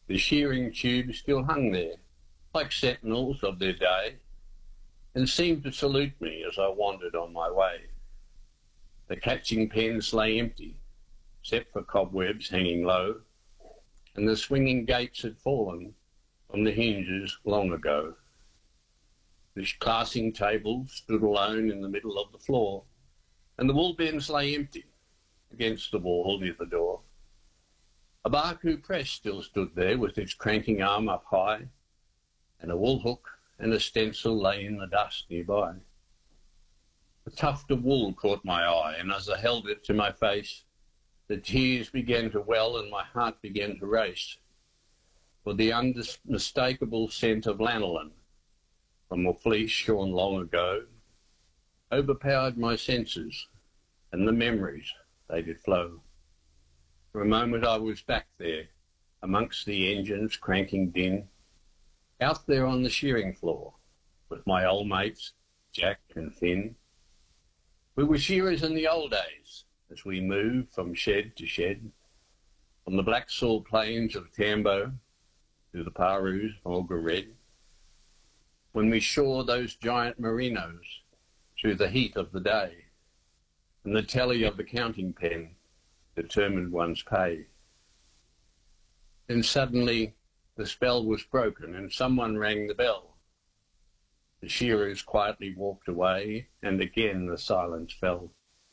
The shearing tubes still hung there, like sentinels of their day, and seemed to salute me as I wandered on my way. The catching pens lay empty, except for cobwebs hanging low, and the swinging gates had fallen from the hinges long ago. The classing table stood alone in the middle of the floor, and the wool bins lay empty against the wall near the door. A Baku press still stood there with its cranking arm up high, and a wool hook and a stencil lay in the dust nearby. A tuft of wool caught my eye, and as I held it to my face, the tears began to well and my heart began to race, for the unmistakable scent of lanolin from a fleece shorn long ago overpowered my senses, and the memories, they did flow. For a moment I was back there, amongst the engines cranking din, out there on the shearing floor, with my old mates, Jack and Finn. We were shearers in the old days, as we moved from shed to shed, from the black soil plains of Tambo to the Paru's vulgar red, when we shore those giant merinos through the heat of the day, and the tally of the counting pen determined one's pay. Then suddenly the spell was broken and someone rang the bell. The shearers quietly walked away, and again the silence fell.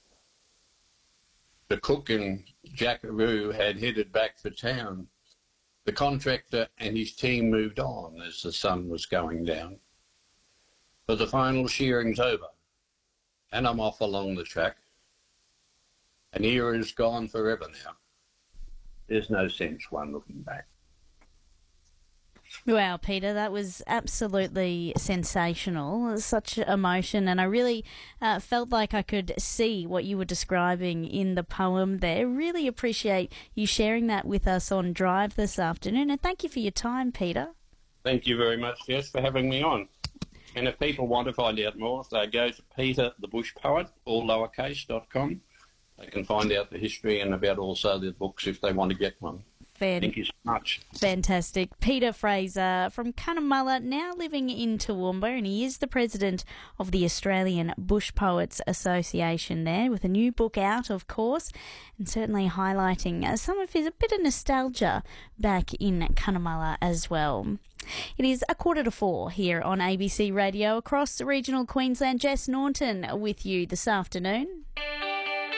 The cook and Jackaroo had headed back for town. The contractor and his team moved on as the sun was going down. But the final shearing's over, and I'm off along the track. An era's gone forever now. There's no sense one looking back. Wow, Peter, that was absolutely sensational. Such emotion, and I really felt like I could see what you were describing in the poem there. Really appreciate you sharing that with us on Drive this afternoon, and thank you for your time, Peter. Thank you very much, Jess, for having me on. And if people want to find out more, if they go to Peter the Bush Poet, all lowercase.com, they can find out the history and about also the books if they want to get one. Thank you so much. Fantastic. Peter Fraser from Cunnamulla, now living in Toowoomba, and he is the president of the Australian Bush Poets Association there, with a new book out, of course, and certainly highlighting some of his, a bit of nostalgia back in Cunnamulla as well. It is 4:15 here on ABC Radio across regional Queensland. Jess Norton with you this afternoon.